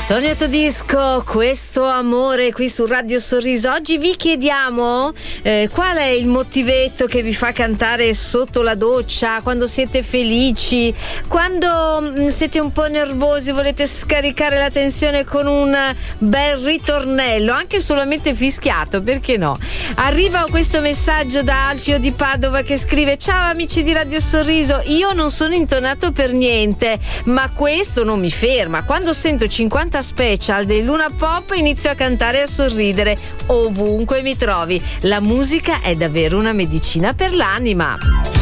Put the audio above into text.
Tonio Todisco, questo amore qui su Radio Sorriso. Oggi vi chiediamo qual è il motivetto che vi fa cantare sotto la doccia, quando siete felici, quando siete un po' nervosi, volete scaricare la tensione con un bel ritornello, anche solamente fischiato, perché no? Arriva questo messaggio da Alfio di Padova che scrive: ciao amici di Radio Sorriso, io non sono intonato per niente, ma questo non mi ferma. Quando sento 50 special dei Luna Pop inizio a cantare e a sorridere ovunque mi trovi. La musica è davvero una medicina per l'anima.